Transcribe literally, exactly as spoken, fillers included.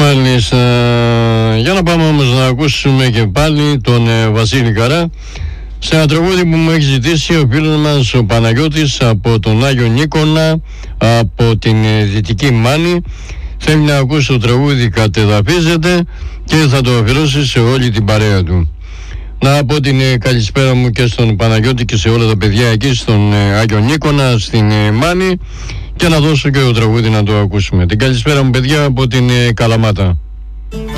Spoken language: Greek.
Μάλιστα. Για να πάμε όμως να ακούσουμε και πάλι τον ε, Βασίλη Καρά σε ένα τραγούδι που μου έχει ζητήσει ο φίλος μας ο Παναγιώτης από τον Άγιο Νίκονα, από την ε, Δυτική Μάνη. Θέλει να ακούσει το τραγούδι «Κατεδαφίζεται» και θα το αφιερώσει σε όλη την παρέα του. Να πω την ε, καλησπέρα μου και στον Παναγιώτη και σε όλα τα παιδιά εκεί στον ε, Άγιο Νίκονα, στην ε, Μάνη, και να δώσω και το τραγούδι να το ακούσουμε. Την καλησπέρα μου παιδιά από την ε, Καλαμάτα.